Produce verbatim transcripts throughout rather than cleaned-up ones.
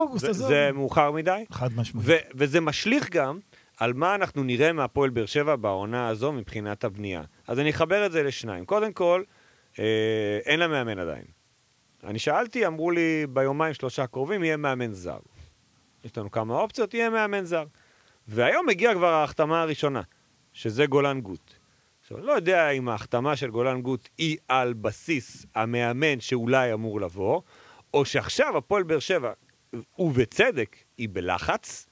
זה, זה מאוחר מדי. חד משמעית. ו- וזה משליך גם על מה אנחנו נראה מהפועל באר שבע בעונה הזו מבחינת הבנייה. אז אני אחבר את זה לשניים. קודם כל, אה, אין לה מאמן עדיין. אני שאלתי, אמרו לי ביומיים שלושה קרובים יהיה מאמן זר. יש לנו כמה אופציות, יהיה מאמן זר. והיום הגיעה כבר ההחתמה הראשונה, שזה גולן גוט. עכשיו, אני לא יודע אם ההחתמה של גולן גוט היא על בסיס המאמן שאולי אמור לבוא, או שעכשיו הפועל באר שבע, ובצדק, היא בלחץ,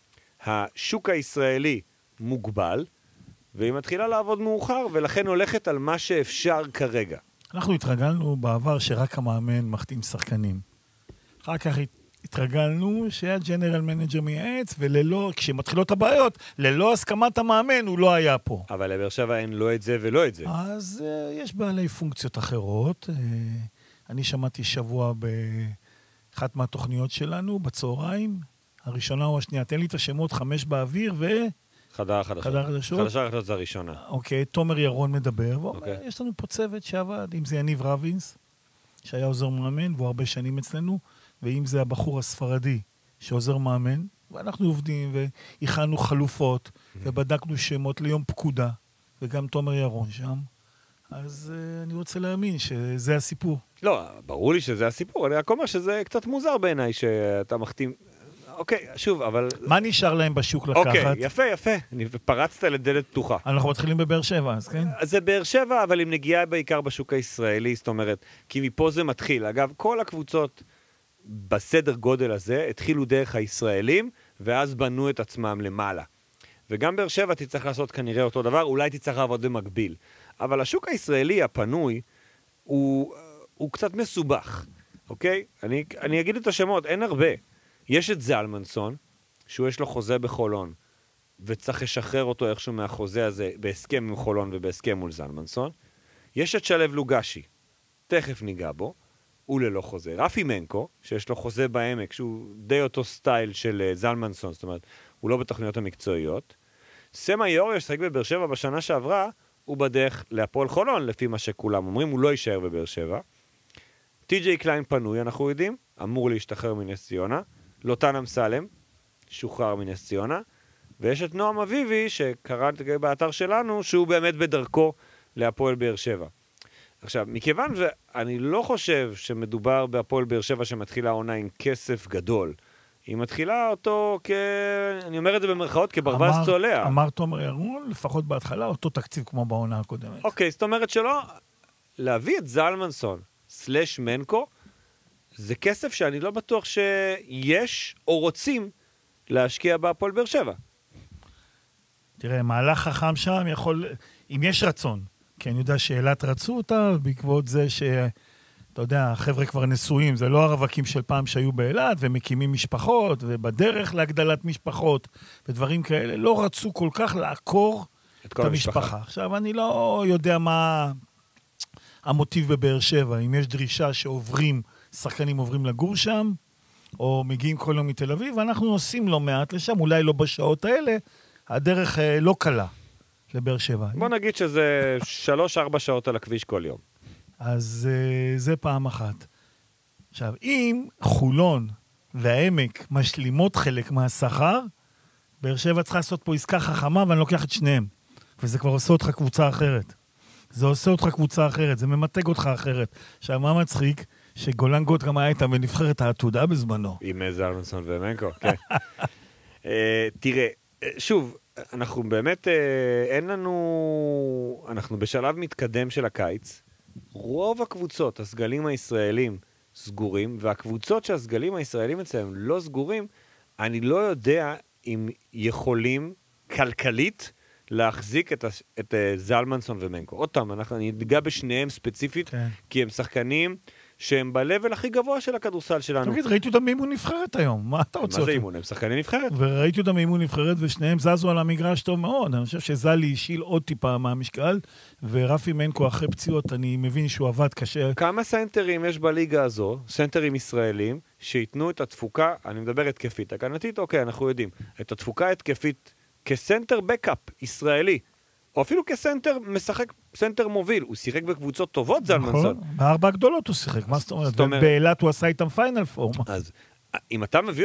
השוק הישראלי מוגבל, והיא מתחילה לעבוד מאוחר, ולכן הולכת על מה שאפשר כרגע. אנחנו התרגלנו בעבר שרק המאמן מחתים שחקנים. אחר כך התרגלנו שהיה ג'נרל מנג'ר מייעץ, וללא, כשמתחילות הבעיות, ללא הסכמת המאמן הוא לא היה פה. אבל לבאר שבע אין לא את זה ולא את זה. אז uh, יש בעלי פונקציות אחרות. Uh, אני שמעתי שבוע באחת מהתוכניות שלנו, בצהריים, הראשונה או השנייה, תן לי את השמות, חמש באוויר ו... חדר חדשות. חדר חדשות. חדשה חדשות זה הראשונה. אוקיי, תומר ירון מדבר, ואומר, אוקיי. יש לנו פה צוות שעבד, אם זה יניב רבינס, שהיה עוזר מאמן, והוא הרבה שנים אצלנו, ואם זה הבחור הספרדי שעוזר מאמן, ואנחנו עובדים והכנו חלופות, ובדקנו שמות ליום פקודה, וגם תומר ירון שם, אז uh, אני רוצה להאמין שזה הסיפור. לא, ברור לי שזה הסיפור, אני רק אומר שזה קצת מוזר בעיניי שאתה מחתים... אוקיי, שוב, אבל... מה נשאר להם בשוק לקחת? אוקיי, יפה, יפה. פרצת לדלת פתוחה. אנחנו מתחילים בבאר שבע, אז כן? אז זה באר שבע, אבל עם נגיעה בעיקר בשוק הישראלי, זאת אומרת, כי מפה זה מתחיל. אגב, כל הקבוצות בסדר גודל הזה התחילו דרך הישראלים, ואז בנו את עצמם למעלה. וגם באר שבע תצטרך לעשות כנראה אותו דבר, אולי תצטרך לעבוד במקביל. אבל השוק הישראלי הפנוי הוא, הוא קצת מסובך, אוקיי? אני, אני אגיד את השמות, אין הרבה. יש את זלמנסון, שהוא יש לו חוזה בחולון, וצריך לשחרר אותו איכשהו מהחוזה הזה, בהסכם עם חולון ובהסכם מול זלמנסון. יש את שלב לוגשי, תכף ניגע בו, הוא ללא חוזה. רפי מנקו, שיש לו חוזה בעמק, שהוא די אותו סטייל של זלמנסון, זאת אומרת, הוא לא בתוכניות המקצועיות. סמה יורי, ששחק בבאר שבע בשנה שעברה, הוא בדרך להפועל חולון, לפי מה שכולם אומרים, הוא לא יישאר בבאר שבע. טי.ג'יי קליין פנוי, אנחנו יודעים, אמור להשתחרר מנס ציונה. לוטן אמסלם, שוחרר מנס ציונה. ויש את נועם אביבי, שקראתי באתר שלנו, שהוא באמת בדרכו להפועל באר שבע. עכשיו, מכיוון שאני לא חושב שמדובר בהפועל באר שבע שמתחילה העונה עם כסף גדול, היא מתחילה אותו כ... אני אומר את זה במרכאות, כברווז צולע. אמר תומר ירון, לפחות בהתחלה, אותו תקציב כמו בעונה הקודמת. אוקיי, זאת אומרת שלא, להביא את זלמנסון, סלש מנקו, זה כסף שאני לא בטוח שיש או רוצים להשקיע בהפועל באר שבע. תראה, מהלך חכם שם יכול, אם יש רצון, כי אני יודע שאלת רצו אותה, בעקבות זה ש... אתה יודע, החבר'ה כבר נשואים, זה לא הרווקים של פעם שהיו באילת, ומקימים משפחות, ובדרך להגדלת משפחות, ודברים כאלה, לא רצו כל כך לעקור את, את המשפחה. המשפחה. עכשיו, אני לא יודע מה המוטיב בבאר שבע, אם יש דרישה שעוברים, שחקנים עוברים לגור שם, או מגיעים כל יום מתל אביב, ואנחנו נוסעים לא מעט לשם, אולי לא בשעות האלה, הדרך לא קלה לבאר שבע. בוא נגיד שזה שלוש ארבע שעות על הכביש כל יום. אז uh, זה פעם אחת. עכשיו, אם חולון והעמק משלימות חלק מהשכר, באר שבע צריכה לעשות פה עסקה חכמה, ואני לוקח את שניהם. וזה כבר עושה אותך קבוצה אחרת. זה עושה אותך קבוצה אחרת, זה ממתג אותך אחרת. עכשיו, מה מצחיק? שגולן גוט גם היה איתה בנבחרת העתודה בזמנו. עם זלמנסון ומנקו, כן. uh, תראה, שוב, אנחנו באמת, uh, אין לנו... אנחנו בשלב מתקדם של הקיץ, רוב הקבוצות, הסגלים הישראלים, סגורים, והקבוצות שהסגלים הישראלים אצלם לא סגורים, אני לא יודע אם יכולים כלכלית להחזיק את, את זלמנסון ומנקו. עוד פעם, אנחנו, אני אדגע בשניהם ספציפית, כן. כי הם שחקנים שהם בלבל הכי גבוה של הכדורסל שלנו. תגיד, ראיתי אותם מאימון נבחרת היום, מה אתה רוצה? מה זה אימון? הם שחקנים נבחרת. וראיתי אותם מאימון נבחרת, ושניהם זזו על המגרש טוב מאוד. אני חושב שזלי השיל עוד טיפה מהמשקל, ורפי מנקו אחרי פציעות, אני מבין שהוא עבד קשה. כמה סנטרים יש בליגה הזו, סנטרים ישראלים, שיתנו את התפוקה, אני מדבר התקפית, הגנתית, אוקיי, אנחנו יודעים, את התפוקה התקפית כסנטר בקאפ ישראלי, או אפילו כסנטר משחק, סנטר מוביל, הוא שיחק בקבוצות טובות, זלמנסון. בארבע גדולות הוא שיחק, מה זאת אומרת? באילת הוא עשה איתם פיינל פורם. אז אם אתה מביא